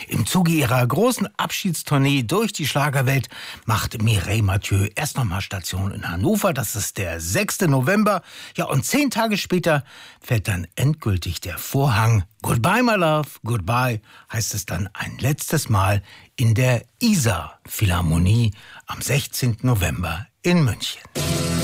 Im Zuge ihrer großen Abschiedstournee durch die Schlagerwelt macht Mireille Mathieu erst nochmal Station in Hannover. Das ist der 6. November. Ja, und 10 Tage später fällt dann endgültig der Vorhang. Goodbye, my love, goodbye, heißt es dann ein letztes Mal in der Isar Philharmonie am 16. November in München.